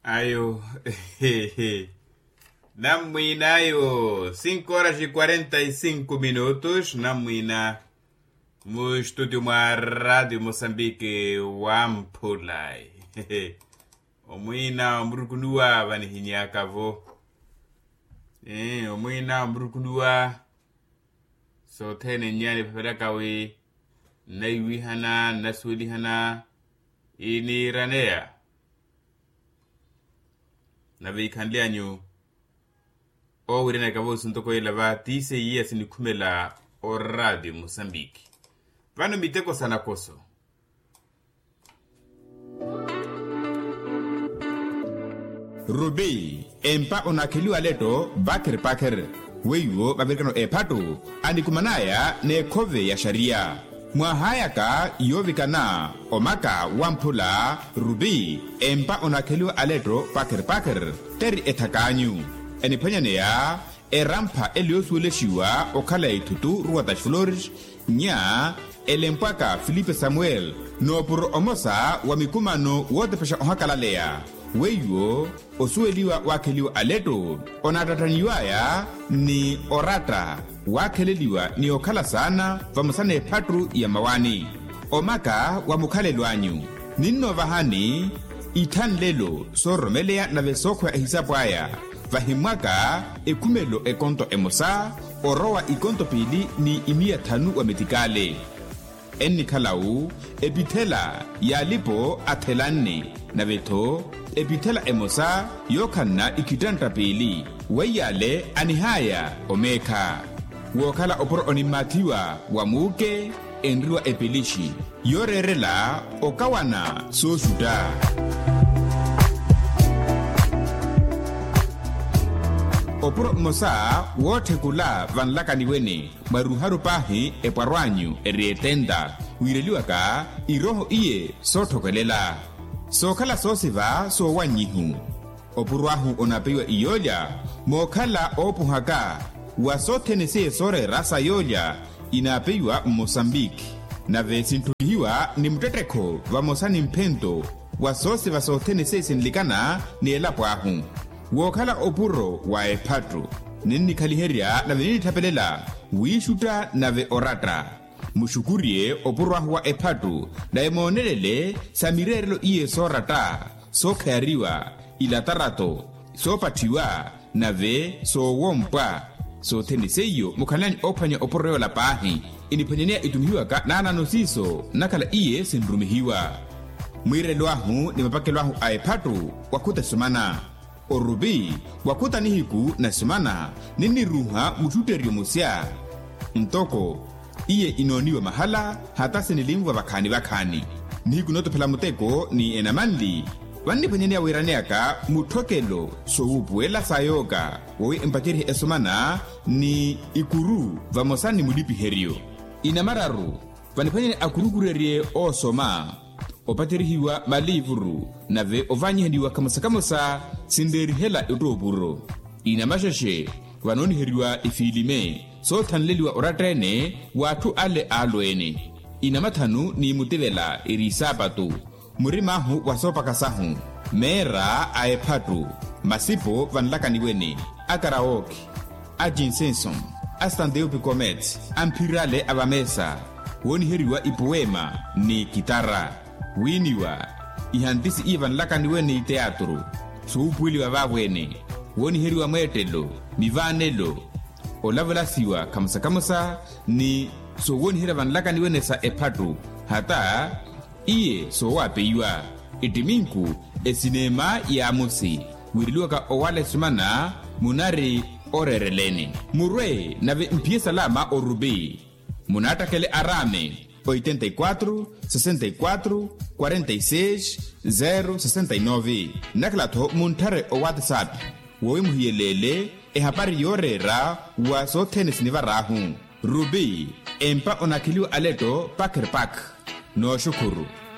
Ayo, Namuinayo, 5h45, Namuina, mu estúdio ma Rádio Moçambique, Wampulai. Omuina Mrukunua, Vanihinyakavo. Omuina Mrukunua, so tene nyani Perakawi, Naiwihana, Naswilihana, ini Ranea. Na veikandia nyu o wirena kavo suntoko ilava tise iya sinikumela o Radio Moçambique. Vano miteko sana koso. Rubi, empa onakiliwa leto bakir weyo babirikano epatu andikumanaya ne kove ya sharia. Mwahayaka yovikana omaka wampula Rubi empa onakeliwa aleto pakir teri etakanyu enipanyanea erampa eliosueleshiwa okala itutu ruwata flores nya elempaka Filipe Samuel no pur omosa wa mikumano wote pesha ohakalaleya weyo osueliwa wakeliwa aleto onatataniwaya ni orata wakeleliwa ni okala sana vamusane patru ya mawani omaka wa mukale lwanyu ninno vahani itan lelo soromelea na vesokwa hisabu aya vahimwaka ekumelo ekonto emosa orowa ikonto pili ni imia tanu wa metikale enni kalau epitela yalipo atelanne na veto epitela emosa yokanna ikidanta pili weyale anihaya omeka wokala oporo onimatiwa wamuke enriwa epilishi yorerela okawana sosuda oporo mosa wote kula vanlakaniwene maruharu pahi eparwanyu erietenda wireliwaka iroho iye sotokelela sokala sosiva sowanyihu opurwahu onapewa iyoja mokala opuhaka wasotenese sore rasa yoja inapewa Mozambique na vesintulihiwa ni mteteko vamosani mpento wasose vasotenese sinlikana ni elapwahu wokala opuro wa epatru nini kaliheria na venini tapelela wishuta na ve orata mushukurie opurwahu wa epatru na emonelele samirerelo iye sorata sokayariwa ilatarato sopatiwa na ve sowompwa so tendeseyo mukalani opanya oporeo la pahi inipanyania itumhiwaka nana nosiso nakala iye sindrumihiwa mwire lwahu ni mapake lwahu aepatu wakuta sumana orubi wakuta nihiku na sumana nini ruha mututerio musya ntoko iye inoniwa mahala hata sinilimwa bakani nihiku noto pela muteko ni enamanli wanipanyania wiraneaka mutokelo soupwela sayoka wowi empatiri esomana ni ikuru vamosani mulipi herio inamararu vanipanyani akurukurerie osoma opatirihiwa malivuru nave ovanyihendiwa kamosa sinderihela utoburo inamashashe vanoniheriwa ifilime sotanleliwa oratrene watu ale aloene inamathanu ni mutevela irisabatu murimahu wasopakasahu mera aepatu masipo vanlakaniwene akaraoke ajinsenson astandeupicomet ampirale avamesa woniheriwa ipoema ni kitara winiwa ihandisi i vanlakaniwene iteatru suupwiliwa vavwene woniheriwa mwetelo mivanelo olavelasiwa kamusa ni so wonihera vanlakaniwene sa epatu hata iye so wapeiwa itiminku esinema ya musi wiriliwaka owale sumana munari orerelene murwe nave mpiesa lama orubi munatakele arame 84 64 46 069 naklato muntare o WhatsApp wowi muhiyelele ehapari yorera wa sotenes nivarahu Rubi empa onakiliwa aleto pakir no shukuru